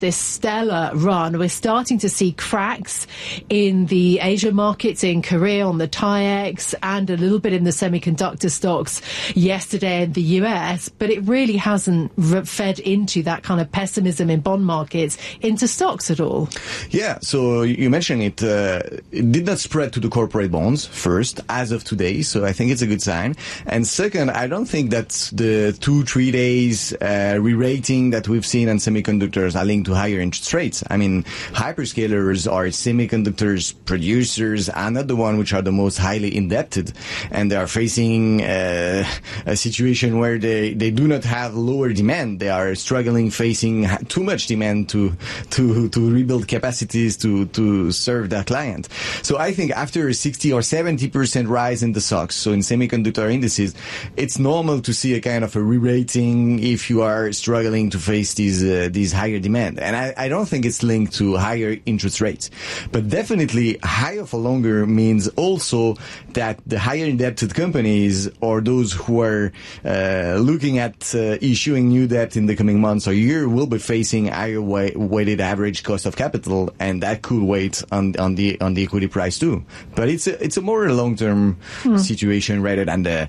this stellar run. We're starting to see cracks in the Asian markets, in Korea on the TAIEX, and a little bit in the semiconductor stocks yesterday in the US, but it really hasn't fed into that kind of pessimism in bond markets into stocks at all. Yeah, so you mentioned it. It did not spread to the corporate bonds first, as of today, so I think it's a good sign. And second, I don't think that the 2-3 days re-rating that we've seen on semiconductors are linked to higher interest rates. I mean, hyperscalers are semiconductors producers and not the one which are the most highly indebted, and they are facing a situation where they do not have lower demand. They are struggling, facing too much demand to rebuild capacities to serve their client. So I think after a 60 or 70% rise in the stocks, so in semiconductor indices, it's normal to see a kind of a re-rating if you are struggling to face these higher demand. And I don't think it's linked to higher interest rates. But definitely higher for longer means also that the higher indebted companies or those who are looking at issuing new debt in the coming months or year will be facing higher weighted average cost of capital, and that could weigh on the equity price too. But it's a more long-term situation rather than the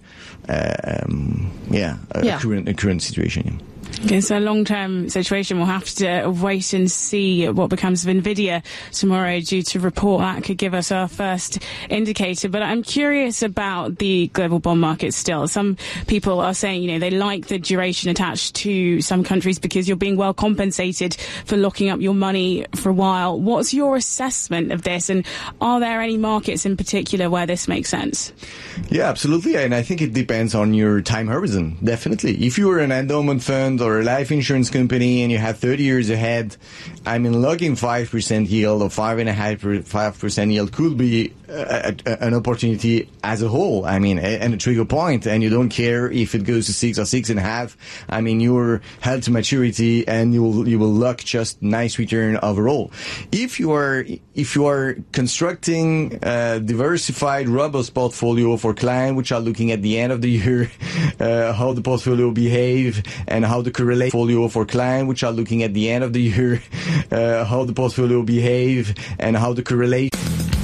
current situation. Okay, so a long-term situation. We'll have to wait and see what becomes of Nvidia tomorrow due to report. That could give us our first indicator. But I'm curious about the global bond market still. Some people are saying, they like the duration attached to some countries because you're being well compensated for locking up your money for a while. What's your assessment of this? And are there any markets in particular where this makes sense? Yeah, absolutely. And I think it depends on your time horizon. Definitely. If you are an endowment fund or a life insurance company and you have 30 years ahead, locking 5% yield or 5% yield could be an opportunity as a whole. And a trigger point, and you don't care if it goes to 6 or 6.5. You're held to maturity, and you will lock just nice return overall. If you are constructing a diversified, robust portfolio for clients which are looking at the end of the year how the portfolio behave and how the correlate portfolio for clients which are looking at the end of the year how the portfolio behave and how the correlate.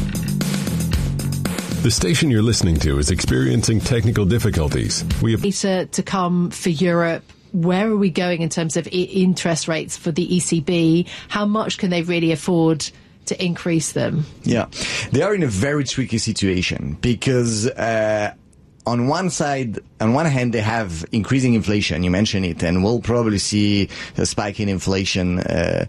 The station you're listening to is experiencing technical difficulties. We have to come for Europe. Where are we going in terms of interest rates for the ECB? How much can they really afford to increase them? Yeah, they are in a very tricky situation because on one hand, they have increasing inflation. You mentioned it, and we'll probably see a spike in inflation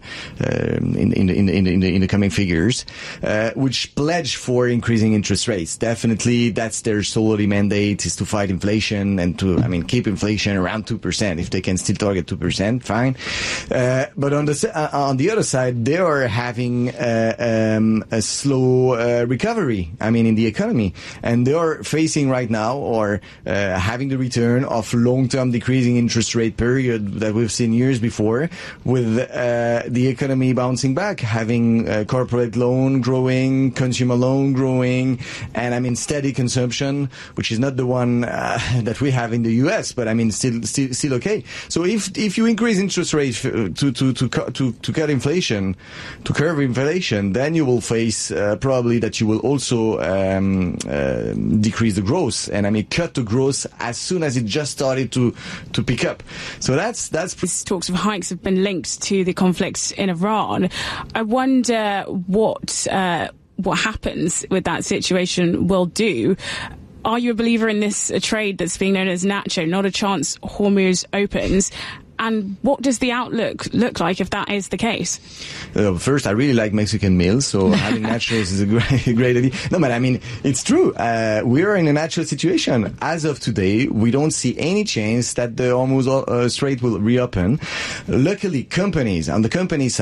in the coming figures, which pledge for increasing interest rates. Definitely, that's their solely mandate, is to fight inflation and to, keep inflation around 2%. If they can still target 2%, fine. But on the other side, they are having a slow recovery. In the economy, and they are facing right now, or having the return of long-term decreasing interest rate period that we've seen years before, with the economy bouncing back, having corporate loan growing, consumer loan growing, and steady consumption, which is not the one that we have in the US, but still okay. So if you increase interest rates to cut inflation, to curb inflation, then you will face probably that you will also decrease the growth, and cut the growth as soon as it just started to pick up. So that's These talks of hikes have been linked to the conflicts in Iran. I wonder what happens with that situation will do. Are you a believer in this trade that's being known as Nacho, not a chance Hormuz opens? And what does the outlook look like if that is the case? First, I really like Mexican meals, so having nachos is a great idea. No, but it's true. We are in a natural situation. As of today, we don't see any chance that the Hormuz Strait will reopen. Luckily, companies, on the company side,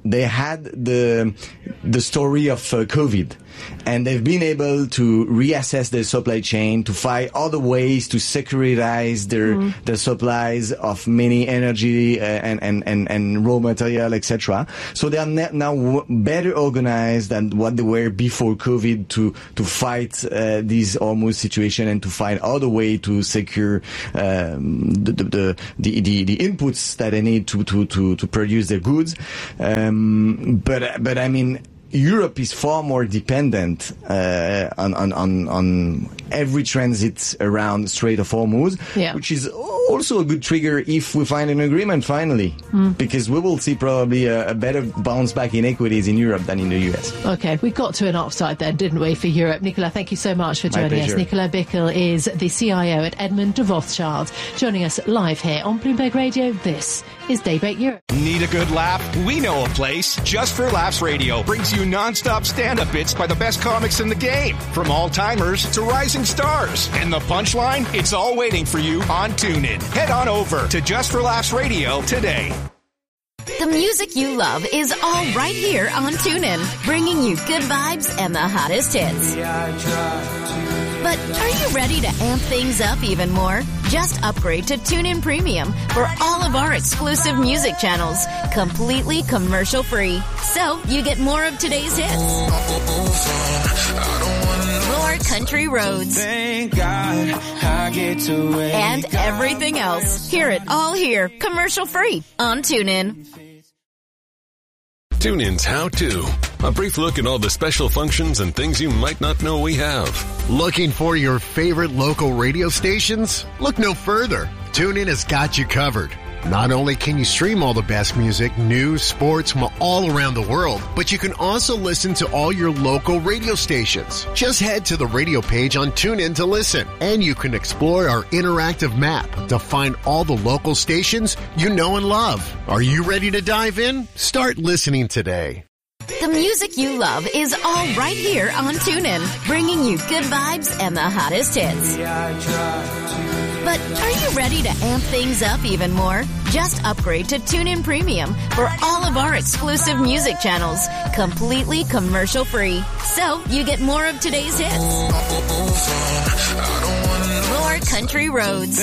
they had the story of COVID. And they've been able to reassess their supply chain, to find other ways to securitize their supplies of many energy and raw material, etc. So they are now better organized than what they were before COVID to fight this Hormuz situation and to find other way to secure the inputs that they need to produce their goods. But I mean, Europe is far more dependent on every transit around Strait of Hormuz, which is also a good trigger if we find an agreement finally, because we will see probably a better bounce back in equities in Europe than in the US. Okay, we got to an upside then, didn't we, for Europe? Nicolas, thank you so much for joining us. Nicolas Bickel is the CIO at Edmond de Rothschild, joining us live here on Bloomberg Radio. This is Daybreak Europe. Need a good laugh? We know a place. Just for Laughs Radio brings you non-stop stand-up bits by the best comics in the game, from all-timers to rising stars. And the punchline? It's all waiting for you on TuneIn. Head on over to Just for Laughs Radio today. The music you love is all right here on TuneIn, bringing you good vibes and the hottest hits. But are you ready to amp things up even more? Just upgrade to TuneIn Premium for all of our exclusive music channels, completely commercial-free. So you get more of today's hits, more country roads, and everything else. Hear it all here, commercial-free on TuneIn. TuneIn's How To. A brief look at all the special functions and things you might not know we have. Looking for your favorite local radio stations? Look no further. TuneIn has got you covered. Not only can you stream all the best music, news, sports from all around the world, but you can also listen to all your local radio stations. Just head to the radio page on TuneIn to listen, and you can explore our interactive map to find all the local stations you know and love. Are you ready to dive in? Start listening today. The music you love is all right here on TuneIn, bringing you good vibes and the hottest hits. But are you ready to amp things up even more? Just upgrade to TuneIn Premium for all of our exclusive music channels, completely commercial-free. So you get more of today's hits, more country roads,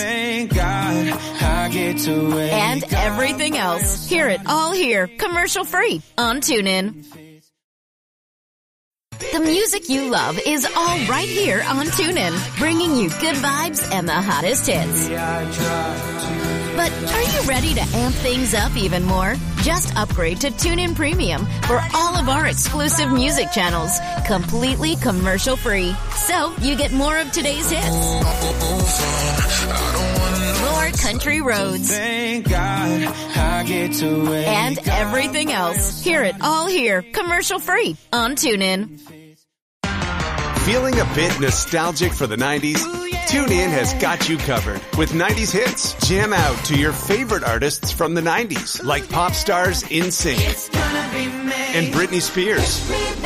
and everything else. Hear it all here, commercial-free on TuneIn. The music you love is all right here on TuneIn, bringing you good vibes and the hottest hits. But are you ready to amp things up even more? Just upgrade to TuneIn Premium for all of our exclusive music channels, completely commercial-free. So you get more of today's hits, more country roads, and everything else. Hear it all here, commercial-free on TuneIn. Feeling a bit nostalgic for the 90s? TuneIn has got you covered with 90s hits. Jam out to your favorite artists from the 90s, like pop stars NSYNC and Britney Spears,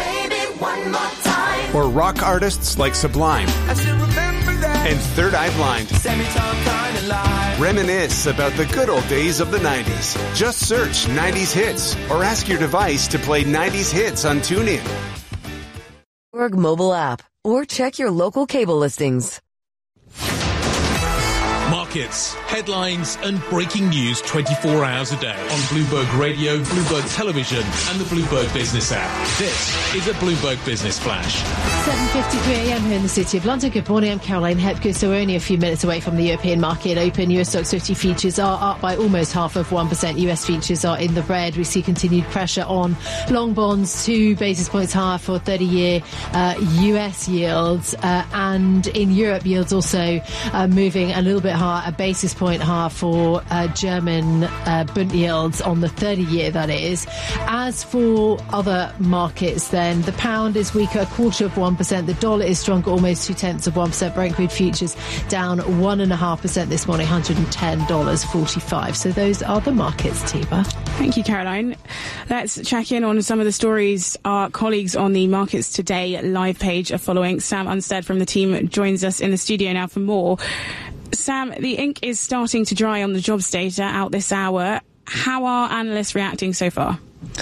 or rock artists like Sublime and Third Eye Blind. Reminisce about the good old days of the 90s. Just search 90s hits or ask your device to play 90s hits on TuneIn. Mobile app, or check your local cable listings. Markets, headlines and breaking news 24 hours a day on Bloomberg Radio, Bloomberg Television and the Bloomberg Business app. This is a Bloomberg Business Flash. 7:53 a.m. here in the City of London. Good morning, I'm Caroline Hepker. So we're only a few minutes away from the European market open. US Stoxx 50 futures are up by almost 0.5%. US futures are in the red. We see continued pressure on long bonds, 2 basis points higher for 30-year US yields. And in Europe, yields also moving a little bit higher, a basis point higher for German Bund yields on the 30-year, that is. As for other markets, then, the pound is weaker, 0.25%. The dollar is stronger, almost 0.2%. Brent crude futures down 1.5% this morning, $110.45. So those are the markets, Tiba. Thank you, Caroline. Let's check in on some of the stories our colleagues on the Markets Today live page are following. Sam Unstead from the team joins us in the studio now for more. Sam, the ink is starting to dry on the jobs data out this hour. How are analysts reacting so far?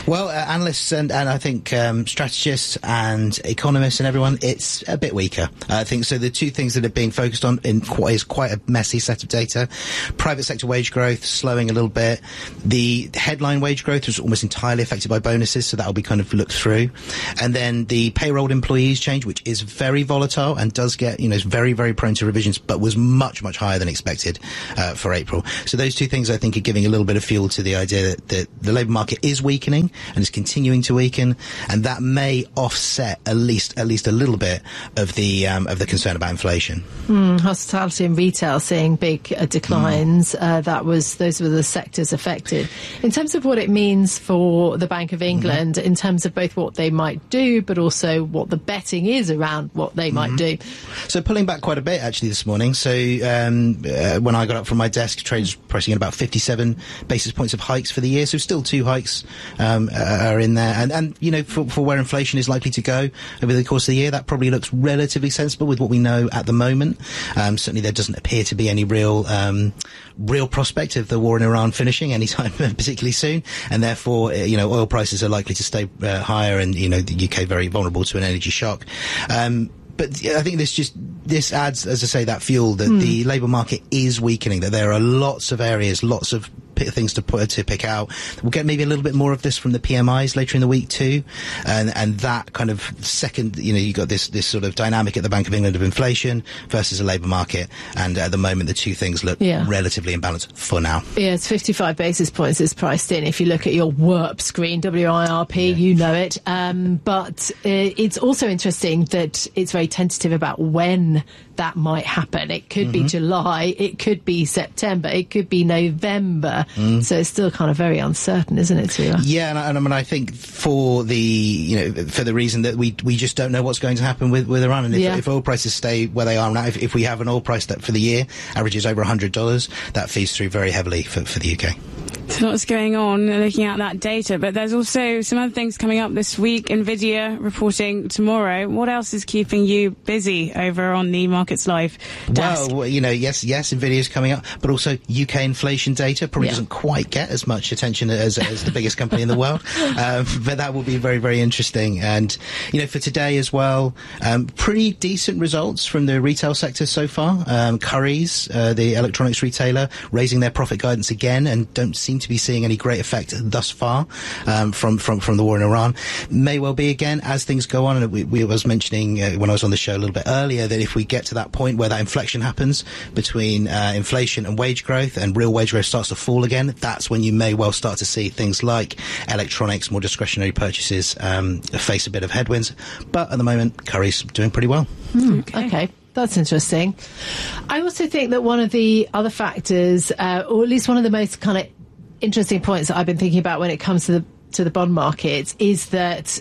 Well, analysts and I think strategists and economists and everyone, it's a bit weaker. I think so. The two things that are being focused on is quite a messy set of data. Private sector wage growth slowing a little bit. The headline wage growth was almost entirely affected by bonuses, so that will be kind of looked through. And then the payroll employees change, which is very volatile and does get, is very, very prone to revisions, but was much, much higher than expected for April. So those two things, I think, are giving a little bit of fuel to the idea that the labour market is weakening and is continuing to weaken, and that may offset at least a little bit of the concern about inflation. Hospitality and retail seeing big declines. Those were the sectors affected. In terms of what it means for the Bank of England, in terms of both what they might do, but also what the betting is around what they might do. So pulling back quite a bit actually this morning. So when I got up from my desk, traders pricing in about 57 basis points of hikes for the year. So still 2 hikes are in there. And for where inflation is likely to go over the course of the year, that probably looks relatively sensible with what we know at the moment. Certainly there doesn't appear to be any real prospect of the war in Iran finishing anytime particularly soon, and therefore oil prices are likely to stay higher, and the UK very vulnerable to an energy shock. But I think this adds, as I say, that fuel that the labour market is weakening, that there are lots of areas, lots of things to pick out. We'll get maybe a little bit more of this from the PMIs later in the week too, and that kind of second, you got this sort of dynamic at the Bank of England of inflation versus a labour market, and at the moment the two things look relatively imbalanced for now. Yeah, it's 55 basis points is priced in. If you look at your WIRP screen, WIRP, you know it. But it's also interesting that it's very tentative about when that might happen. It could be July, it could be September, it could be November. So it's still kind of very uncertain, isn't it, Tula? Yeah, and I mean, I think for the reason that we just don't know what's going to happen with Iran, and if oil prices stay where they are now, if we have an oil price that for the year averages over $100, that feeds through very heavily for the UK. So lots going on looking at that data, but there's also some other things coming up this week. NVIDIA reporting tomorrow. What else is keeping you busy over on the Markets Live desk? Well, yes, NVIDIA's coming up, but also UK inflation data probably doesn't quite get as much attention as the biggest company in the world, but that will be very, very interesting. And for today as well, pretty decent results from the retail sector so far. Currys, the electronics retailer, raising their profit guidance again, and don't seem to be seeing any great effect thus far from the war in Iran. May well be again as things go on. And we was mentioning when I was on the show a little bit earlier that if we get to that point where that inflection happens between inflation and wage growth, and real wage growth starts to fall again, that's when you may well start to see things like electronics, more discretionary purchases face a bit of headwinds. But at the moment, Currys doing pretty well. Okay. That's interesting. I also think that one of the other factors, or at least one of the most kind of interesting points that I've been thinking about when it comes to the bond market, is that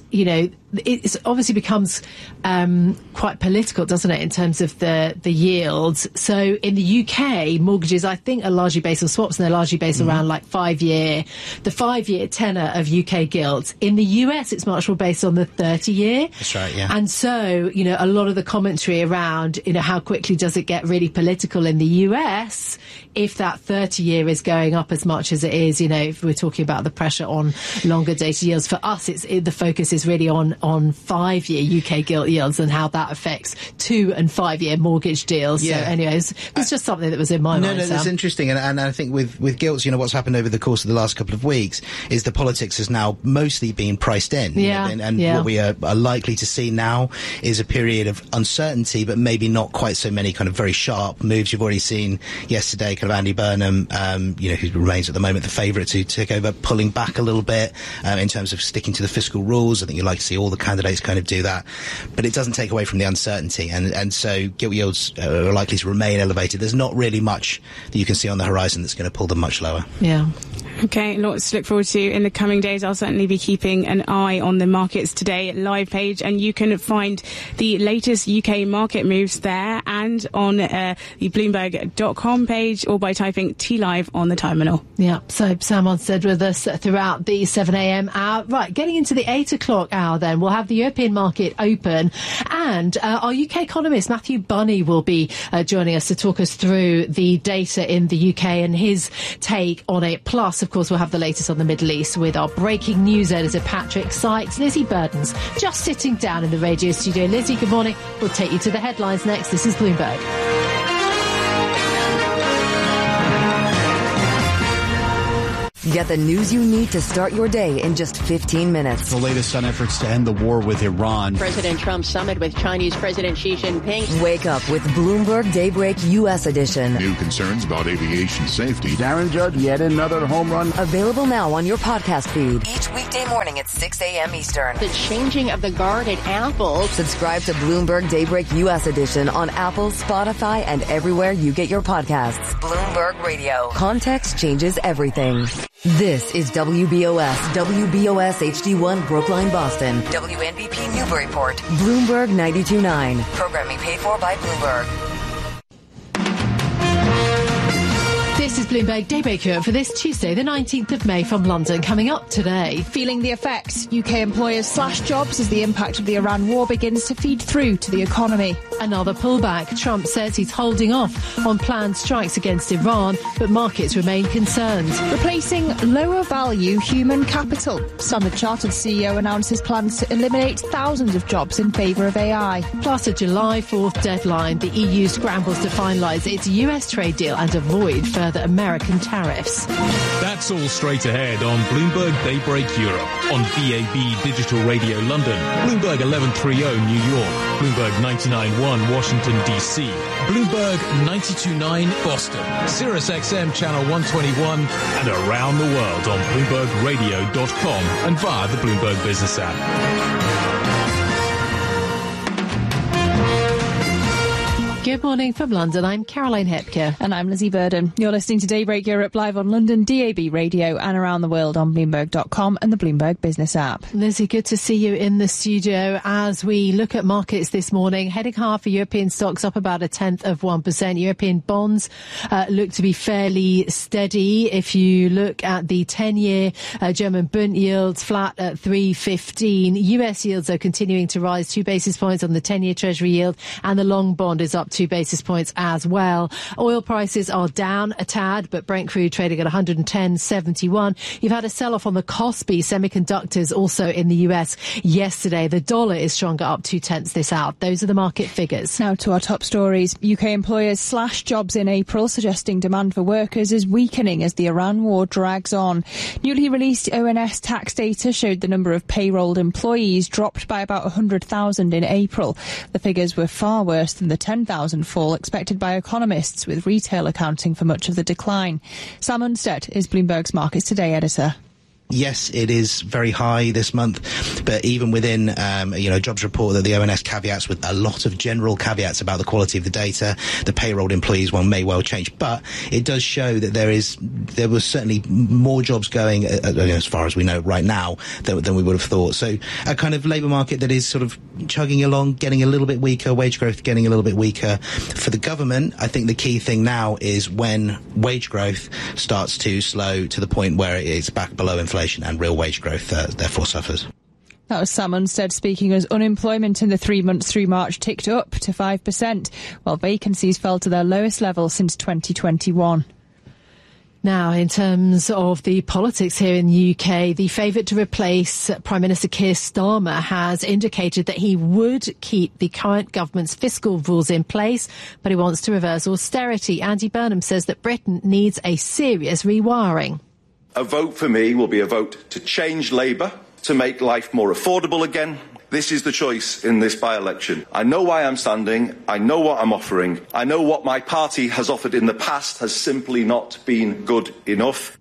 it obviously becomes quite political, doesn't it, in terms of the yields. So in the UK, mortgages, I think, are largely based on swaps, and they're largely based around like the 5-year tenor of UK gilts. In the US, it's much more based on the 30-year. That's right, yeah. And so, a lot of the commentary around, how quickly does it get really political in the US if that 30-year is going up as much as it is, if we're talking about the pressure on longer dated yields. For us, the focus is really on 5-year UK gilt yields and how that affects 2- and 5-year mortgage deals. Yeah. So anyways, it's just something that was in my mind. No, that's interesting. And I think with gilts, what's happened over the course of the last couple of weeks is the politics has now mostly been priced in. What we are likely to see now is a period of uncertainty, but maybe not quite so many kind of very sharp moves. You've already seen yesterday kind of Andy Burnham, who remains at the moment the favourite to take over, pulling back a little bit in terms of sticking to the fiscal rules. I think you'd like to see all the candidates kind of do that, but it doesn't take away from the uncertainty, and so gilt yields are likely to remain elevated. There's not really much that you can see on the horizon that's going to pull them much lower. Yeah. Okay, lots to look forward to in the coming days. I'll certainly be keeping an eye on the Markets Today live page, and you can find the latest UK market moves there and on the Bloomberg.com page, or by typing TLive on the terminal. Yeah, so Sam Onsted with us throughout the 7 a.m. hour. Right, getting into the 8 o'clock hour then, we'll have the European market open, and our UK economist Matthew Bunny will be joining us to talk us through the data in the UK and his take on it. Plus, of of course, we'll have the latest on the Middle East with our breaking news editor, Patrick Sykes. Lizzie Burden's just sitting down in the radio studio. Lizzie, good morning. We'll take you to the headlines next. This is Bloomberg. Get the news you need to start your day in just 15 minutes. The latest on efforts to end the war with Iran. President Trump's summit with Chinese President Xi Jinping. Wake up with Bloomberg Daybreak U.S. edition. New concerns about aviation safety. Darren Judge, yet another home run. Available now on your podcast feed. Each weekday morning at 6 a.m. Eastern. The changing of the guard at Apple. Subscribe to Bloomberg Daybreak U.S. edition on Apple, Spotify, and everywhere you get your podcasts. Bloomberg Radio. Context changes everything. This is WBOS HD1 Brookline, Boston. WNBP Newburyport. Bloomberg 92.9. Programming paid for by Bloomberg. This is Bloomberg Daybreak Europe for this Tuesday, the 19th of May from London. Coming up today. Feeling the effects. UK employers slash jobs as the impact of the Iran war begins to feed through to the economy. Another pullback. Trump says he's holding off on planned strikes against Iran, but markets remain concerned. Replacing lower value human capital. Standard Chartered CEO announces plans to eliminate thousands of jobs in favour of AI. Plus a July 4th deadline. The EU scrambles to finalise its US trade deal and avoid further American tariffs. That's all straight ahead on Bloomberg Daybreak Europe, on DAB Digital Radio London, Bloomberg 1130 New York, Bloomberg 99.1 Washington DC, Bloomberg 92.9 Boston, Sirius XM Channel 121, and around the world on BloombergRadio.com and via the Bloomberg Business app. Good morning from London. I'm Caroline Hepker. And I'm Lizzie Burden. You're listening to Daybreak Europe live on London DAB Radio and around the world on Bloomberg.com and the Bloomberg Business app. Lizzie, good to see you in the studio as we look at markets this morning. Heading higher for European stocks, up about 0.1%. European bonds look to be fairly steady. If you look at the 10-year German Bund yields, flat at 3.15. US yields are continuing to rise 2 basis points on the 10-year Treasury yield, and the long bond is up 2 basis points as well. Oil prices are down a tad, but Brent crude trading at 110.71. You've had a sell-off on the Kospi semiconductors also in the US yesterday. The dollar is stronger, up 0.2 this hour. Those are the market figures. Now to our top stories. UK employers slash jobs in April, suggesting demand for workers is weakening as the Iran war drags on. Newly released ONS tax data showed the number of payrolled employees dropped by about 100,000 in April. The figures were far worse than the 10,000 fall expected by economists, with retail accounting for much of the decline. Sam Unstead is Bloomberg's Markets Today editor. Yes, it is very high this month, but even within, jobs report that the ONS caveats with a lot of general caveats about the quality of the data. The payrolled employees one may well change, but it does show that there was certainly more jobs going, as far as we know right now, than we would have thought. So a kind of labour market that is sort of chugging along, getting a little bit weaker, wage growth getting a little bit weaker. For the government, I think the key thing now is when wage growth starts to slow to the point where it is back below inflation, and real wage growth therefore suffers. That was Sam Unstead speaking as unemployment in the 3 months through March ticked up to 5%, while vacancies fell to their lowest level since 2021. Now, in terms of the politics here in the UK, the favourite to replace Prime Minister Keir Starmer has indicated that he would keep the current government's fiscal rules in place, but he wants to reverse austerity. Andy Burnham says that Britain needs a serious rewiring. A vote for me will be a vote to change Labour, to make life more affordable again. This is the choice in this by-election. I know why I'm standing. I know what I'm offering. I know what my party has offered in the past has simply not been good enough.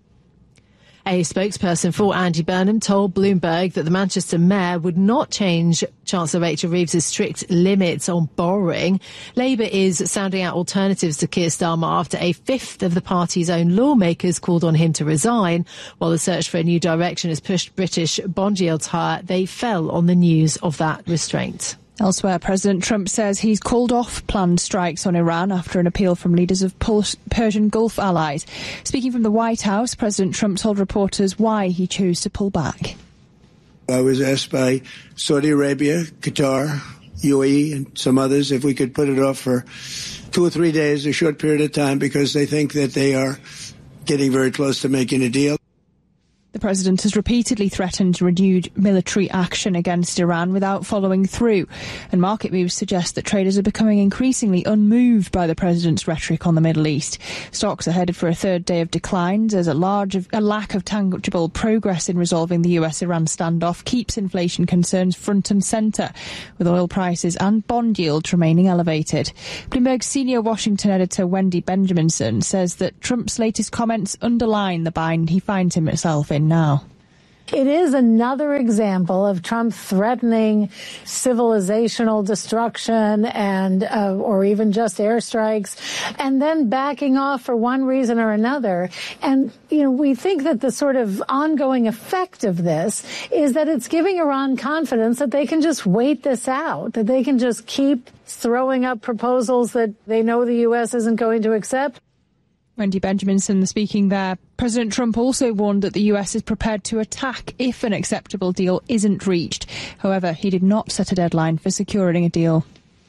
A spokesperson for Andy Burnham told Bloomberg that the Manchester mayor would not change Chancellor Rachel Reeves' strict limits on borrowing. Labour is sounding out alternatives to Keir Starmer after a fifth of the party's own lawmakers called on him to resign. While the search for a new direction has pushed British bond yields higher, they fell on the news of that restraint. Elsewhere, President Trump says he's called off planned strikes on Iran after an appeal from leaders of Persian Gulf allies. Speaking from the White House, President Trump told reporters why he chose to pull back. I was asked by Saudi Arabia, Qatar, UAE, and some others if we could put it off for 2 or 3 days, a short period of time, because they think that they are getting very close to making a deal. president has repeatedly threatened renewed military action against Iran without following through, and market moves suggest that traders are becoming increasingly unmoved by the president's rhetoric on the Middle East. Stocks are headed for a third day of declines as a lack of tangible progress in resolving the US-Iran standoff keeps inflation concerns front and centre, with oil prices and bond yields remaining elevated. Bloomberg's senior Washington editor Wendy Benjaminson says that Trump's latest comments underline the bind he finds himself in now. It is another example of Trump threatening civilizational destruction and or even just airstrikes, and then backing off for one reason or another. And, we think that the sort of ongoing effect of this is that it's giving Iran confidence that they can just wait this out, that they can just keep throwing up proposals that they know the U.S. isn't going to accept. Wendy Benjaminson speaking there. President Trump also warned that the US is prepared to attack if an acceptable deal isn't reached. However, he did not set a deadline for securing a deal.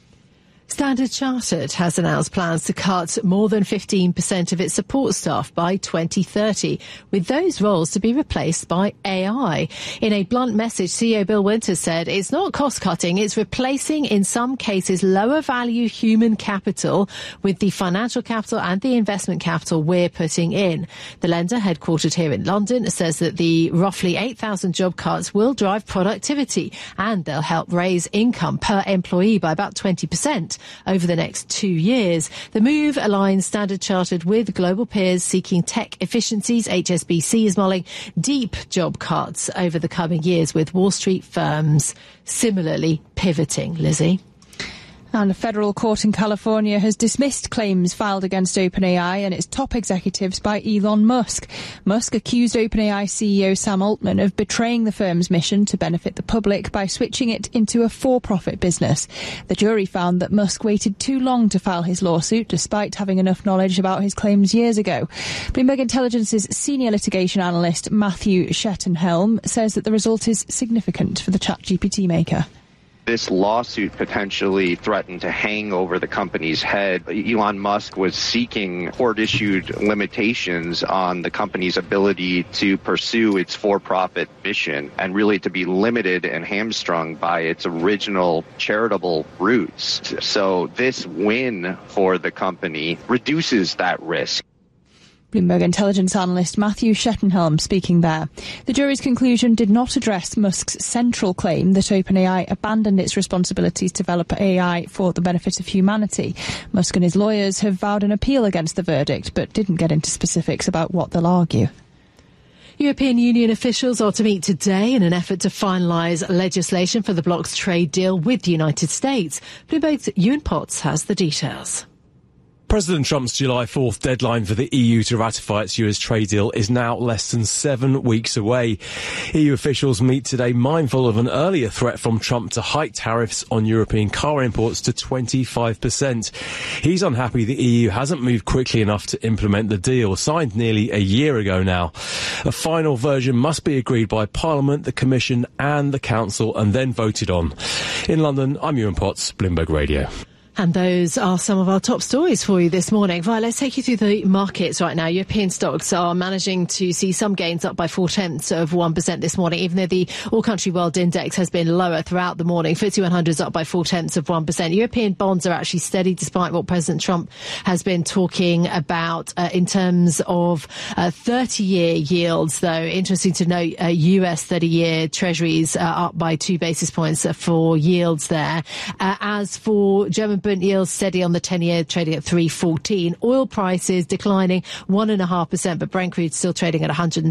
Standard Chartered has announced plans to cut more than 15% of its support staff by 2030, with those roles to be replaced by AI. In a blunt message, CEO Bill Winters said it's not cost-cutting, it's replacing, in some cases, lower-value human capital with the financial capital and the investment capital we're putting in. The lender, headquartered here in London, says that the roughly 8,000 job cuts will drive productivity and they'll help raise income per employee by about 20%. Over the next 2 years. The move aligns Standard Chartered with global peers seeking tech efficiencies. HSBC is mulling deep job cuts over the coming years, with Wall Street firms similarly pivoting. Lizzie? And a federal court in California has dismissed claims filed against OpenAI and its top executives by Elon Musk. Musk accused OpenAI CEO Sam Altman of betraying the firm's mission to benefit the public by switching it into a for-profit business. The jury found that Musk waited too long to file his lawsuit, despite having enough knowledge about his claims years ago. Bloomberg Intelligence's senior litigation analyst Matthew Schettenhelm says that the result is significant for the ChatGPT maker. This lawsuit potentially threatened to hang over the company's head. Elon Musk was seeking court-issued limitations on the company's ability to pursue its for-profit mission and really to be limited and hamstrung by its original charitable roots. So this win for the company reduces that risk. Bloomberg intelligence analyst Matthew Schettenhelm speaking there. The jury's conclusion did not address Musk's central claim that OpenAI abandoned its responsibilities to develop AI for the benefit of humanity. Musk and his lawyers have vowed an appeal against the verdict, but didn't get into specifics about what they'll argue. European Union officials are to meet today in an effort to finalise legislation for the bloc's trade deal with the United States. Bloomberg's Ewan Potts has the details. President Trump's July 4th deadline for the EU to ratify its US trade deal is now less than 7 weeks away. EU officials meet today mindful of an earlier threat from Trump to hike tariffs on European car imports to 25%. He's unhappy the EU hasn't moved quickly enough to implement the deal, signed nearly a year ago now. A final version must be agreed by Parliament, the Commission and the Council and then voted on. In London, I'm Ewan Potts, Bloomberg Radio. And those are some of our top stories for you this morning. Right, let's take you through the markets right now. European stocks are managing to see some gains, up by 0.4% this morning, even though the all-country world index has been lower throughout the morning. FTSE 100 is up by 0.4%. European bonds are actually steady despite what President Trump has been talking about in terms of 30-year yields, though. Interesting to note, US 30-year treasuries are up by 2 basis points for yields there. As for German Bund yields, steady on the 10-year, trading at 3.14. Oil prices declining 1.5%, but Brent crude still trading at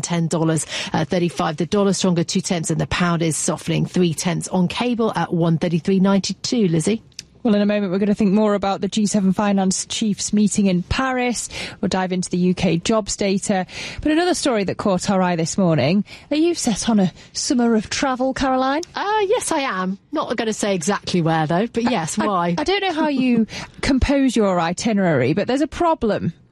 $110.35. The dollar stronger 0.2, and the pound is softening 0.3 on cable at 133.92. Lizzie? Well, in a moment, we're going to think more about the G7 finance chiefs meeting in Paris. We'll dive into the UK jobs data. But another story that caught our eye this morning. Are you set on a summer of travel, Caroline? Yes, I am. Not going to say exactly where, though, but yes, why? I don't know how you compose your itinerary, but there's a problem.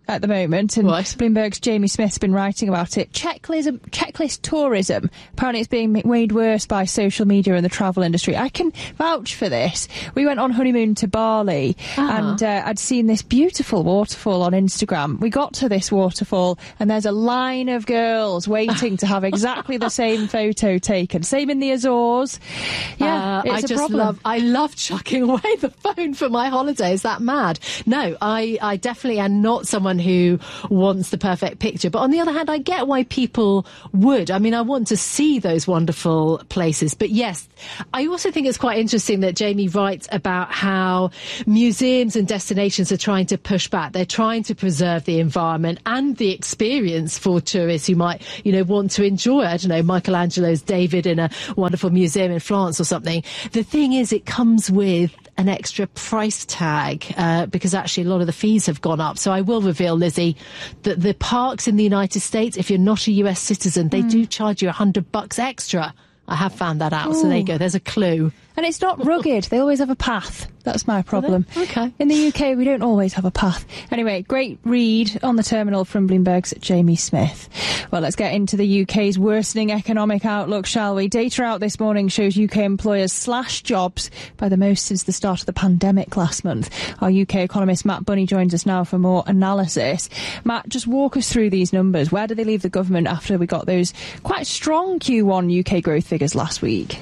at the moment, and Bloomberg's Jamie Smith's been writing about it. Checklist tourism. Apparently it's being made worse by social media and the travel industry. I can vouch for this. We went on honeymoon to Bali, and I'd seen this beautiful waterfall on Instagram. We got to this waterfall, and there's a line of girls waiting to have exactly the same photo taken. Same in the Azores. Yeah, it's a problem. I love chucking away the phone for my holiday. Is that mad? No, I definitely am not someone who wants the perfect picture. But on the other hand, I get why people would. I mean, I want to see those wonderful places. But yes, I also think it's quite interesting that Jamie writes about how museums and destinations are trying to push back. They're trying to preserve the environment and the experience for tourists who might, want to enjoy, I don't know, Michelangelo's David in a wonderful museum in France or something. The thing is, it comes with an extra price tag because actually a lot of the fees have gone up. So I will reveal, Lizzie, that the parks in the United States, if you're not a US citizen, they do charge you $100 extra. I have found that out. Ooh. So there you go. There's a clue. And it's not rugged. They always have a path. That's my problem. Okay. In the UK, we don't always have a path. Anyway, great read on the terminal from Bloomberg's Jamie Smith. Well, let's get into the UK's worsening economic outlook, shall we? Data out this morning shows UK employers slashed jobs by the most since the start of the pandemic last month. Our UK economist Matt Bunny joins us now for more analysis. Matt, just walk us through these numbers. Where do they leave the government after we got those quite strong Q1 UK growth figures last week?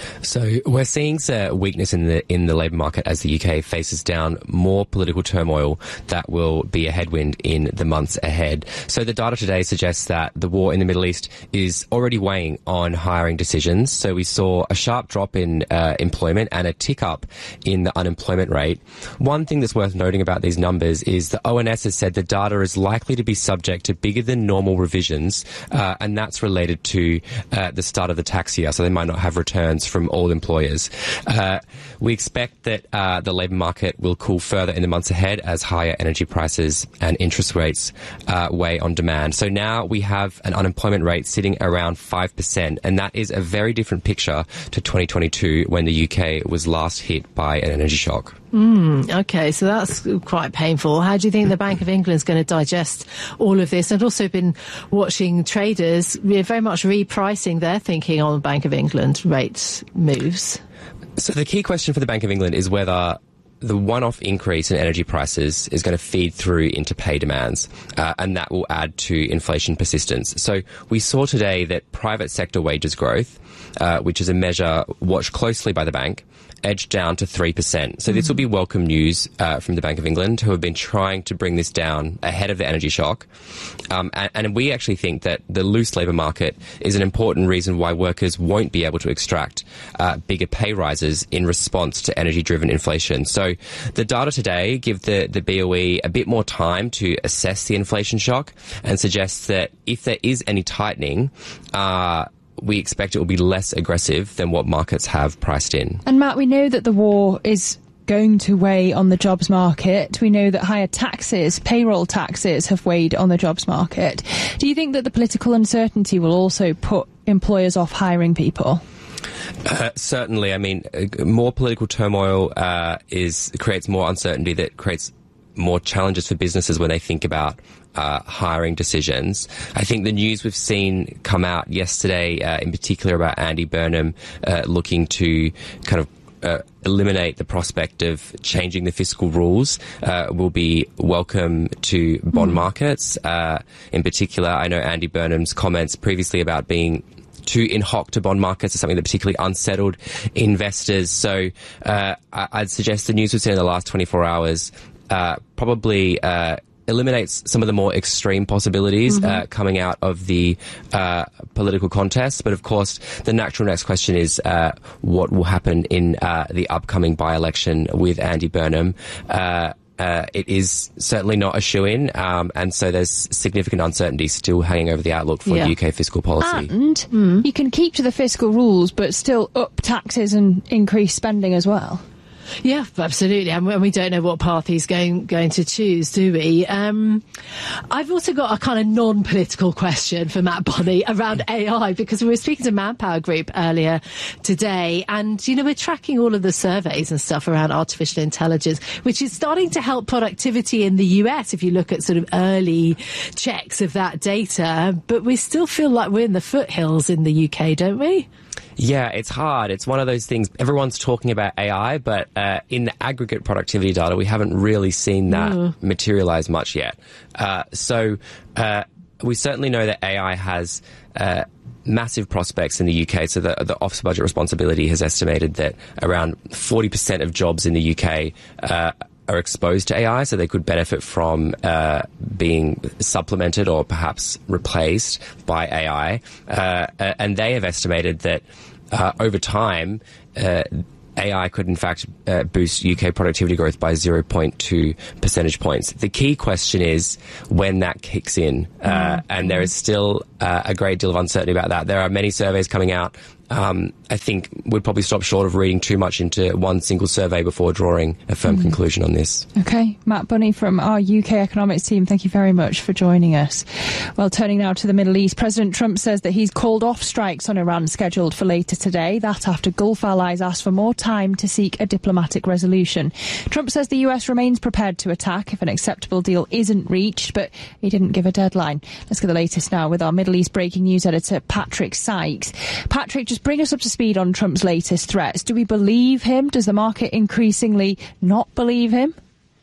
So we're seeing weakness in the labour market as the UK faces down more political turmoil that will be a headwind in the months ahead. So the data today suggests that the war in the Middle East is already weighing on hiring decisions. So we saw a sharp drop in employment and a tick up in the unemployment rate. One thing that's worth noting about these numbers is the ONS has said the data is likely to be subject to bigger than normal revisions, and that's related to the start of the tax year. So they might not have returns from all employers. We expect that the labour market will cool further in the months ahead as higher energy prices and interest rates weigh on demand. So now we have an unemployment rate sitting around 5%, and that is a very different picture to 2022 when the UK was last hit by an energy shock. Okay, so that's quite painful. How do you think the Bank of England is going to digest all of this? I've also been watching traders very much repricing their thinking on the Bank of England rate moves. So the key question for the Bank of England is whether the one-off increase in energy prices is going to feed through into pay demands, and that will add to inflation persistence. So we saw today that private sector wages growth, which is a measure watched closely by the bank, edged down to 3%. So this will be welcome news from the Bank of England, who have been trying to bring this down ahead of the energy shock. And we actually think that the loose labour market is an important reason why workers won't be able to extract bigger pay rises in response to energy-driven inflation. So the data today give the BOE a bit more time to assess the inflation shock and suggests that if there is any tightening, we expect it will be less aggressive than what markets have priced in. And Matt, we know that the war is going to weigh on the jobs market. We know that higher taxes, payroll taxes, have weighed on the jobs market. Do you think that the political uncertainty will also put employers off hiring people? Certainly. I mean, more political turmoil creates more uncertainty, that creates more challenges for businesses when they think about hiring decisions. I think the news we've seen come out yesterday, in particular about Andy Burnham looking to kind of eliminate the prospect of changing the fiscal rules will be welcome to bond markets. In particular, I know Andy Burnham's comments previously about being too in hoc to bond markets is something that particularly unsettled investors. So I'd suggest the news we've seen in the last 24 hours probably eliminates some of the more extreme possibilities coming out of the political contest. But of course, the natural next question is what will happen in the upcoming by-election with Andy Burnham. It is certainly not a shoo-in, and so there's significant uncertainty still hanging over the outlook for UK fiscal policy. And you can keep to the fiscal rules, but still up taxes and increase spending as well. Yeah, absolutely. And we don't know what path he's going to choose, do we? I've also got a kind of non-political question for Matt Bonney around AI, because we were speaking to Manpower Group earlier today, and, we're tracking all of the surveys and stuff around artificial intelligence, which is starting to help productivity in the US if you look at sort of early checks of that data. But we still feel like we're in the foothills in the UK, don't we? Yeah, it's hard. It's one of those things. Everyone's talking about AI, but in the aggregate productivity data, we haven't really seen that materialize much yet. So we certainly know that AI has massive prospects in the UK. So the Office of Budget Responsibility has estimated that around 40% of jobs in the UK are exposed to AI, so they could benefit from being supplemented or perhaps replaced by AI. And they have estimated that over time, AI could in fact boost UK productivity growth by 0.2 percentage points. The key question is when that kicks in, and there is still a great deal of uncertainty about that. There are many surveys coming out. I think we'd probably stop short of reading too much into one single survey before drawing a firm conclusion on this. Okay, Matt Bonney from our UK economics team, thank you very much for joining us. Well, turning now to the Middle East, President Trump says that he's called off strikes on Iran scheduled for later today. That after Gulf allies asked for more time to seek a diplomatic resolution. Trump says the US remains prepared to attack if an acceptable deal isn't reached, but he didn't give a deadline. Let's get the latest now with our Middle East breaking news editor, Patrick Sykes. Patrick, just bring us up to speed on Trump's latest threats. Do we believe him? Does the market increasingly not believe him?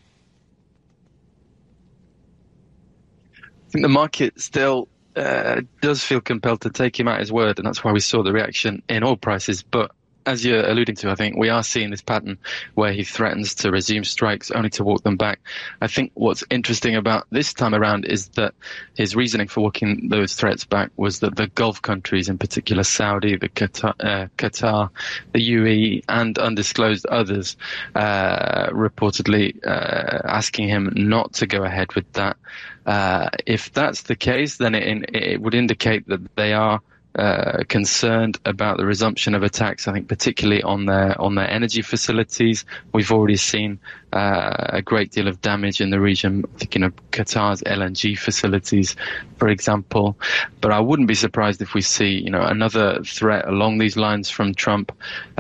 I think the market still does feel compelled to take him at his word, and that's why we saw the reaction in oil prices. But as you're alluding to, I think we are seeing this pattern where he threatens to resume strikes only to walk them back. I think what's interesting about this time around is that his reasoning for walking those threats back was that the Gulf countries, in particular Saudi, the Qatar, the UAE, and undisclosed others, reportedly asking him not to go ahead with that. If that's the case, then it would indicate that they are concerned about the resumption of attacks, I think particularly on their energy facilities. We've already seen a great deal of damage in the region, thinking of Qatar's LNG facilities, for example. But I wouldn't be surprised if we see, another threat along these lines from Trump,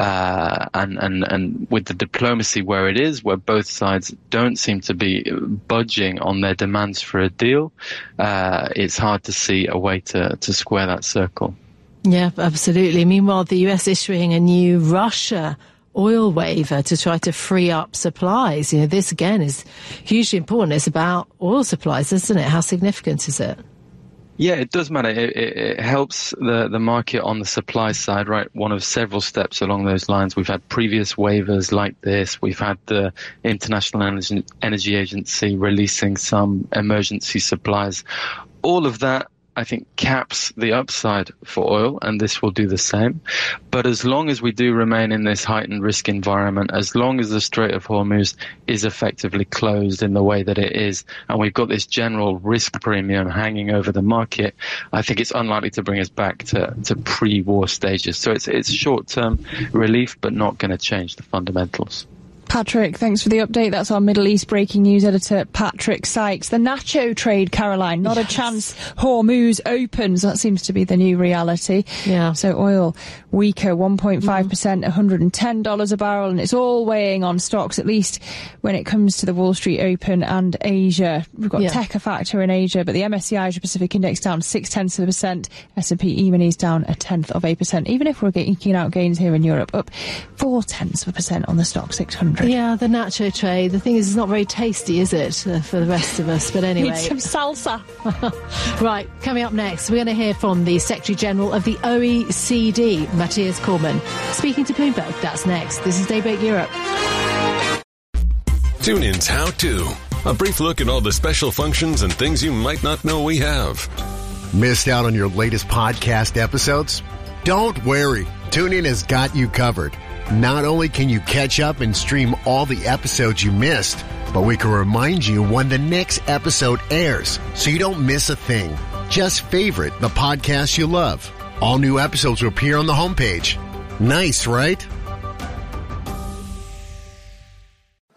and with the diplomacy where it is, where both sides don't seem to be budging on their demands for a deal, it's hard to see a way to square that circle. Yeah, absolutely. Meanwhile, the US issuing a new Russia oil waiver to try to free up supplies. This again is hugely important. It's about oil supplies, isn't it? How significant is it? Yeah, it does matter. It helps the market on the supply side, right? One of several steps along those lines. We've had previous waivers like this. We've had the International Energy Agency releasing some emergency supplies. All of that, I think, caps the upside for oil, and this will do the same. But as long as we do remain in this heightened risk environment, as long as the Strait of Hormuz is effectively closed in the way that it is, and we've got this general risk premium hanging over the market, I think it's unlikely to bring us back to pre-war stages. So it's short-term relief, but not going to change the fundamentals. Patrick, thanks for the update. That's our Middle East breaking news editor, Patrick Sykes. The nacho trade, Caroline, not a chance Hormuz opens. That seems to be the new reality. Yeah. So oil weaker, 1.5%, $110 a barrel, and it's all weighing on stocks, at least when it comes to the Wall Street Open and Asia. We've got Tekka Factor in Asia, but the MSCI Asia Pacific Index down 0.6%, S&P E-minis down 0.1%. Even if we're eking out gains here in Europe, up 0.4% on the stock 600. Yeah, the nacho trade. The thing is, it's not very tasty, is it, for the rest of us? But anyway. Need some salsa. Right, coming up next, we're going to hear from the Secretary General of the OECD, Matthias Cormann, speaking to Bloomberg. That's next. This is Daybreak Europe. TuneIn's How To. A brief look at all the special functions and things you might not know we have. Missed out on your latest podcast episodes? Don't worry. TuneIn has got you covered. Not only can you catch up and stream all the episodes you missed, but we can remind you when the next episode airs so you don't miss a thing. Just favorite the podcast you love. All new episodes will appear on the homepage. Nice, right?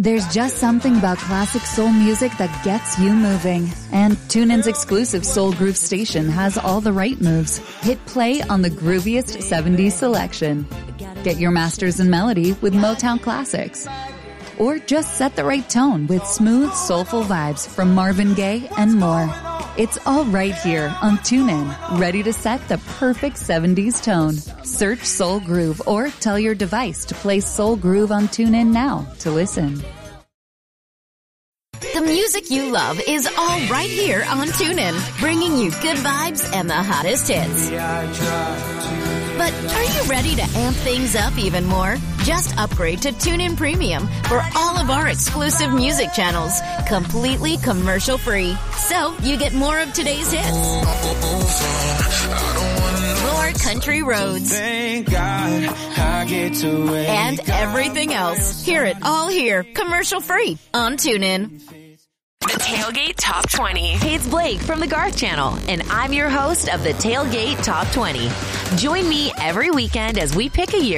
There's just something about classic soul music that gets you moving. And TuneIn's exclusive Soul Groove station has all the right moves. Hit play on the grooviest 70s selection. Get your masters in melody with Motown classics. Or just set the right tone with smooth, soulful vibes from Marvin Gaye and more. It's all right here on TuneIn, ready to set the perfect 70s tone. Search Soul Groove or tell your device to play Soul Groove on TuneIn now to listen. The music you love is all right here on TuneIn, bringing you good vibes and the hottest hits. But are you ready to amp things up even more? Just upgrade to TuneIn Premium for all of our exclusive music channels, completely commercial-free. So you get more of today's hits, more country roads, and everything else. Hear it all here, commercial-free on TuneIn. The Tailgate Top 20. Hey, it's Blake from the Garth Channel, and I'm your host of the Tailgate Top 20. Join me every weekend as we pick a year